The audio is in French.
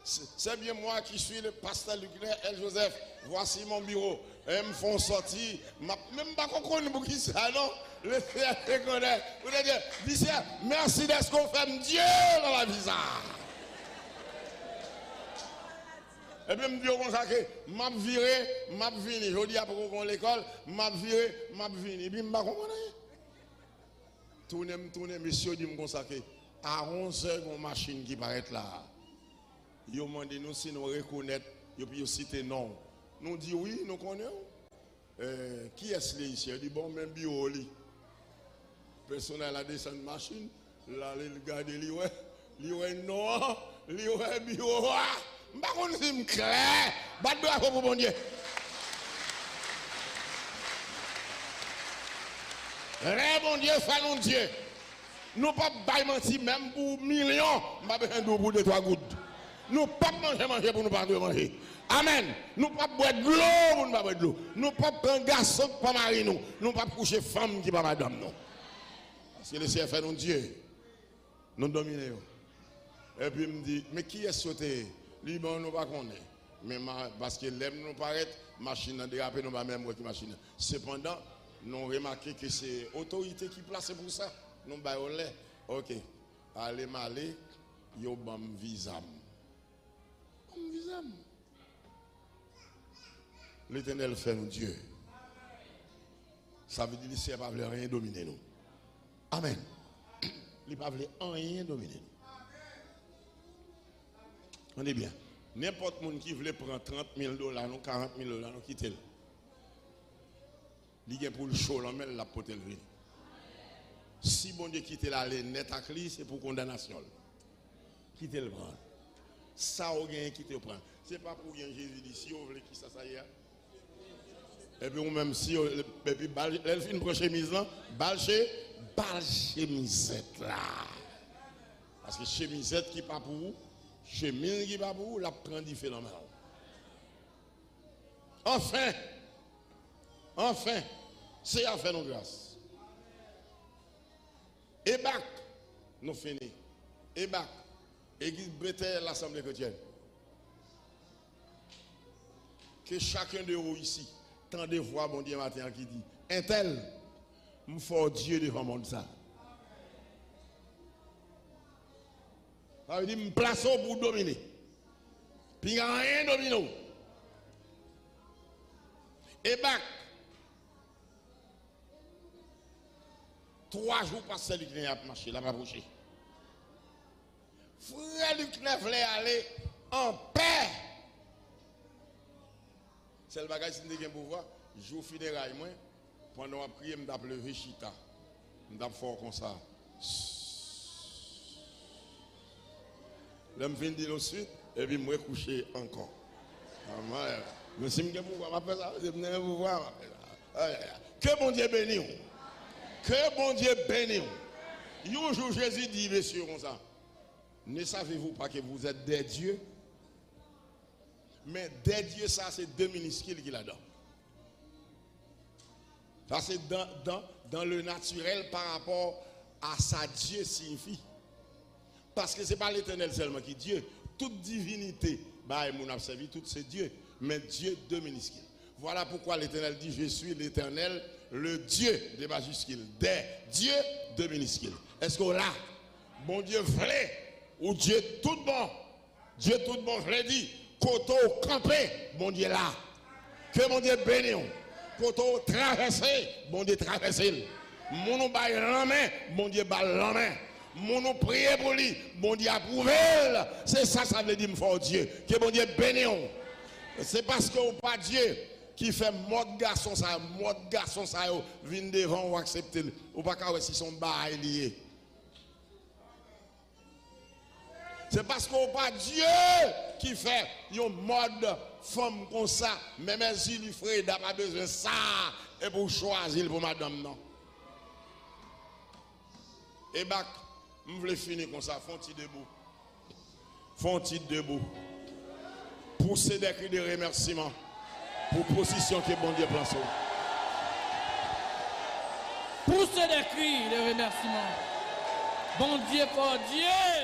C'est bien moi qui suis le pasteur Lucas El Joseph. Voici mon bureau. Ils me font sortir. Même pas qu'on connaît pour qui ça, non? Le frère te connaît. Vous allez dire, dis merci d'être qu'on fait Dieu dans la vie. Et puis, je me dis comme ça que m'a viré, m'a vini. Je dis après qu'on l'école, m'a viré, m'a vini. Et puis, je ne comprends pas. Tourner, monsieur, dit comme ça que à 11h, une machine qui paraît là. Ils m'ont dit nous si nous reconnaître, et puis ils citent non. Nous dit oui, nous connaissons. Qui est-ce là ici? Il dit bon, même bureau. Personnel a descendu de machine, là, il regarde, il ouais non, il ouais bureau. Je ne sais pas si c'est clair. Bat bravo pour mon Dieu. Bon Dieu, faisons Dieu. Nous ne pouvons pas mentir même pour millions. Je ne vais pas pour 2-3 gouttes. Nous ne pouvons pas manger pour nous pas manger. Amen. Nous ne pouvons pas boire de l'eau pour nous pas boire de l'eau. Nous ne pouvons pas prendre un garçon qui pas marier nous. Nous ne pouvons pas coucher femme qui pas madame nous. Parce que le Seigneur fait nous Dieu. Nous dominons. Et puis il me dit, mais qui est sauté? Liban nous pas connaît. Mais parce que l'aime nous paraît, machine dérapé nous pas même qui machine. Cependant, nous remarquons que c'est l'autorité qui place pour ça. Nous baillons lait. OK. Allez m'aller, yo bam visam. L'Éternel fait nous Dieu. Ça veut dire qu'il ne va pas rien dominer nous. Amen. Il ne va pas rien dominer nous. On est bien. N'importe qui veut prendre $30,000, nous, $40,000, nous quittez-le. Il y a pour le show, là, mais la pote le venir. Si bon Dieu quitte la net à clé, c'est pour condamnation. Quittez le prendre. Ça, on gagne, quittez le prendre. Ce n'est pas pour rien Jésus dit, si on veut qui ça y est. Et puis, ou même si, et puis, elle fait une prochaine chemise là, chemisette là. Parce que chemisette qui n'est pas pour vous, chemise qui n'est pas pour vous, la prend différemment. Enfin, c'est à faire nos grâces. Et bac, nous finissons. Et bac, Église Bethel, l'Assemblée chrétienne. Que chacun de vous ici, tant de voix, bon Dieu matin, qui dit, un tel, me faut Dieu devant mon ça. Ça veut dire, me place pour dominer. Puis, il n'y a rien dominer. Et bac, 3 jours passés, il a marché, il a marché. Frère Luc ne voulait aller en paix. C'est le bagage qui est pouvoir. Jour funérailles, moi, pendant la prière, je me levé chita. Je me fort comme ça. Là, je viens de dire ensuite, et puis je me coucher encore. Je me suis dit, je pouvoir. Que bon Dieu bénisse. Que bon Dieu bénisse. Un jour, Jésus dit, messieurs, comme ça. Ne savez-vous pas que vous êtes des dieux? Mais des dieux, ça, c'est 2 minuscules qu'il a dedans. Ça, c'est dans le naturel par rapport à sa Dieu signifie. Parce que ce n'est pas l'Éternel seulement qui est Dieu. Toute divinité, bah, mon a servi, tout c'est Dieu. Mais Dieu, 2 minuscules. Voilà pourquoi l'Éternel dit, je suis l'Éternel, le Dieu des majuscules. Des dieux, 2 minuscules. Est-ce qu'on l'a? Bon Dieu vrai. Ou Dieu tout bon, je l'ai dit, koto campé, bon Dieu là. Que mon Dieu bénisse. Koto traversé, bon Dieu traversé. Mon bail la main, bon Dieu bail la main. Mon prier pour lui, bon Dieu approuvé. C'est ça, ça veut dire pour Dieu. Que bon Dieu bénisse. C'est parce que pas Dieu qui fait mode garçon ça, vient devant ou accepter. Ou pas quand si son bail lié. C'est parce qu'on pas Dieu qui fait un mode femme comme ça. Même si il frère n'a pas besoin de ça. Et pour choisir pour madame, non. Et bac, je voulais finir comme ça. Font-ils debout. Font-ils debout. Pousser des cris de remerciement. Pour position que bon Dieu prend sur. Pousser des cris de remerciement. Bon Dieu pour Dieu.